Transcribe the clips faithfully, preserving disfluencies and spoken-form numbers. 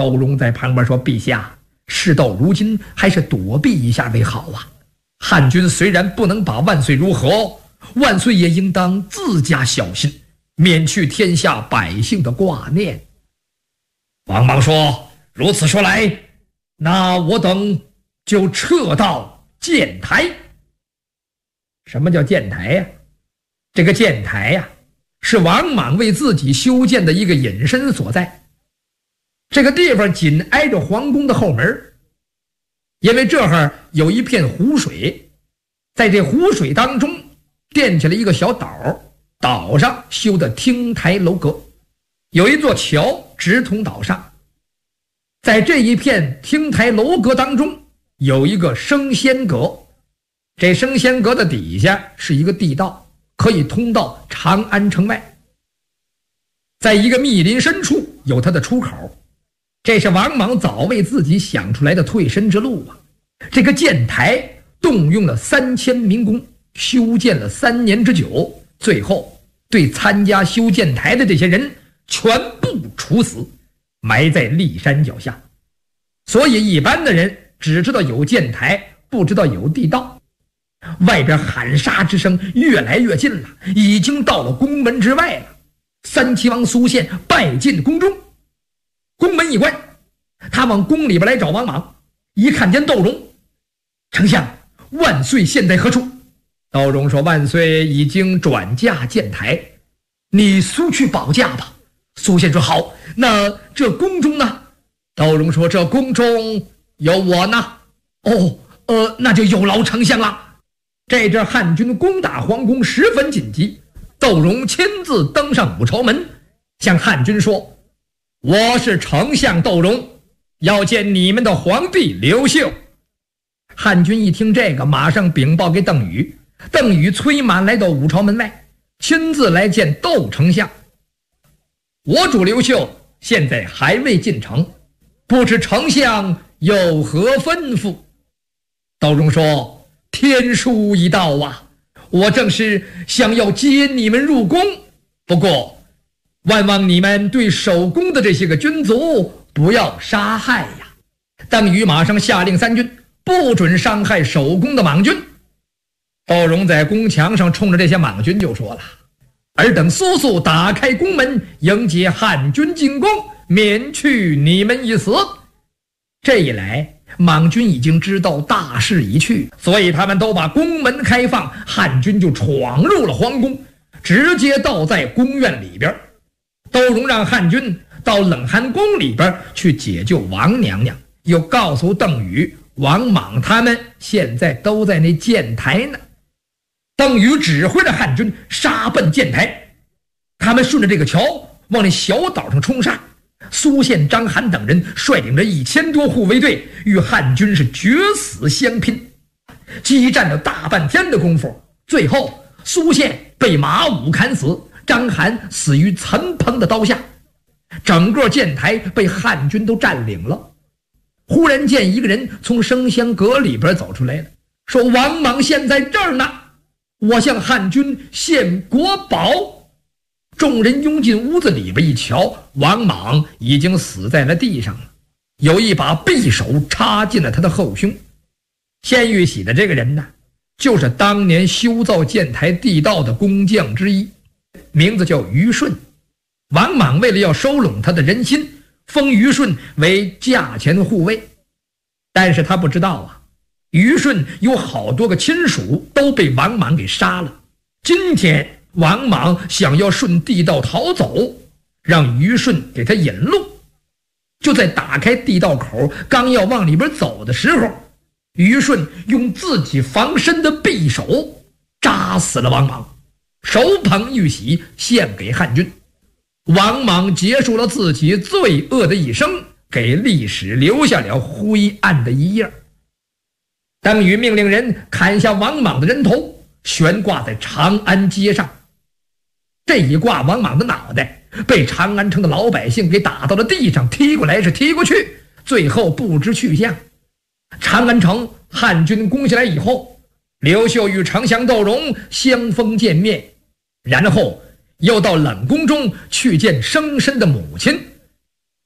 窦融在旁边说：“陛下，事到如今，还是躲避一下为好啊。汉军虽然不能把万岁如何，万岁也应当自家小心，免去天下百姓的挂念。”王莽说：“如此说来，那我等就撤到建台。”什么叫建台呀？这个建台呀，是王莽为自己修建的一个隐身所在。这个地方紧挨着皇宫的后门，因为这儿有一片湖水，在这湖水当中垫起了一个小岛，岛上修的亭台楼阁，有一座桥直通岛上。在这一片亭台楼阁当中有一个升仙阁，这升仙阁的底下是一个地道，可以通到长安城外。在一个密林深处有它的出口，这是王莽早为自己想出来的退身之路啊！这个建台动用了三千民工，修建了三年之久，最后对参加修建台的这些人全部处死，埋在骊山脚下。所以一般的人只知道有建台，不知道有地道。外边喊杀之声越来越近了，已经到了宫门之外了。三齐王苏宪拜进宫中，宫门一关，他往宫里边来找王莽，一看见窦融：“丞相，万岁现在何处？”窦融说：“万岁已经转驾建台，你速去保驾吧。”苏宪说：“好，那这宫中呢？”窦融说：“这宫中有我呢。”“哦，呃，那就有劳丞相了。”这阵汉军攻打皇宫十分紧急，窦融亲自登上五朝门，向汉军说：“我是丞相窦融，要见你们的皇帝刘秀。”汉军一听这个，马上禀报给邓禹。邓禹催马来到五朝门外，亲自来见窦丞相。“我主刘秀现在还未进城，不知丞相有何吩咐？”窦融说：“天书已到啊，我正是想要接你们入宫，不过万望你们对守宫的这些个军卒不要杀害呀。”邓禹马上下令三军不准伤害守宫的莽军。窦融在宫墙上冲着这些莽军就说了：“尔等速速打开宫门，迎接汉军进攻，免去你们一死。”这一来，莽军已经知道大势已去，所以他们都把宫门开放，汉军就闯入了皇宫，直接倒在宫院里边。窦融让汉军到冷寒宫里边去解救王娘娘，又告诉邓禹，王莽他们现在都在那建台呢。邓禹指挥着汉军杀奔建台，他们顺着这个桥往那小岛上冲杀。苏宪、章邯等人率领着一千多护卫队与汉军是决死相拼，激战了大半天的功夫，最后苏宪被马武砍死，章邯死于岑彭的刀下，整个建台被汉军都占领了。忽然见一个人从升仙阁里边走出来了，说：“王莽现在这儿呢，我向汉军献国宝。”众人拥进屋子里边一瞧，王莽已经死在了地上了，有一把匕首插进了他的后胸。献玉玺的这个人呢，就是当年修造建台地道的工匠之一，名字叫虞舜。王莽为了要收拢他的人心，封虞舜为驾前护卫，但是他不知道啊，虞舜有好多个亲属都被王莽给杀了。今天王莽想要顺地道逃走，让虞舜给他引路。就在打开地道口，刚要往里边走的时候，虞舜用自己防身的匕首扎死了王莽，手捧玉玺献给汉军。王莽结束了自己罪恶的一生，给历史留下了灰暗的一页。邓禹命令人砍下王莽的人头，悬挂在长安街上。这一挂，王莽的脑袋被长安城的老百姓给打到了地上，踢过来是踢过去，最后不知去向。长安城汉军攻下来以后，刘秀与丞相窦融相逢见面，然后又到冷宫中去见生身的母亲。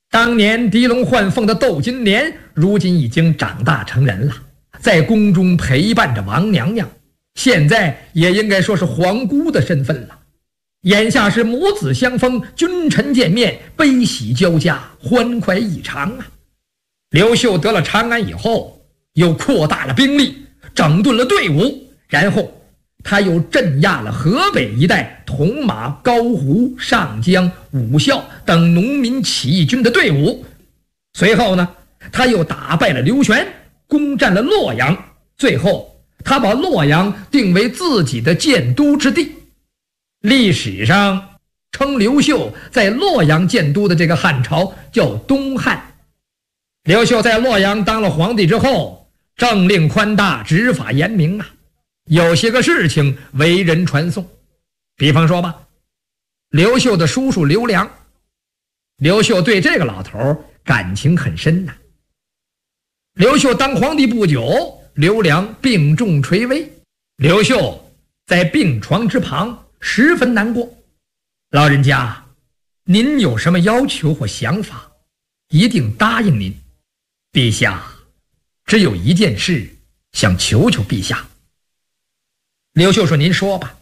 当年狄龙换凤的窦金莲，如今已经长大成人了，在宫中陪伴着王娘娘，现在也应该说是皇姑的身份了。眼下是母子相逢，君臣见面，悲喜交加，欢快异常啊！刘秀得了长安以后，又扩大了兵力，整顿了队伍，然后他又镇压了河北一带铜马、高胡、上江、武校等农民起义军的队伍。随后呢，他又打败了刘玄，攻占了洛阳，最后他把洛阳定为自己的建都之地。历史上称刘秀在洛阳建都的这个汉朝叫东汉。刘秀在洛阳当了皇帝之后，政令宽大，执法严明啊，有些个事情为人传颂。比方说吧，刘秀的叔叔刘良，刘秀对这个老头感情很深呐、啊。刘秀当皇帝不久，刘良病重垂危，刘秀在病床之旁十分难过。老人家，您有什么要求或想法，一定答应您。陛下，只有一件事想求求陛下。刘秀说：“您说吧。”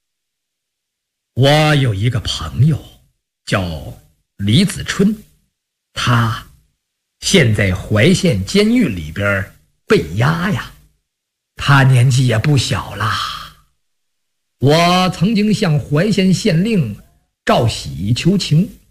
我有一个朋友叫李子春，他现在怀县监狱里边被押呀，他年纪也不小了。我曾经向怀县县令赵喜求情，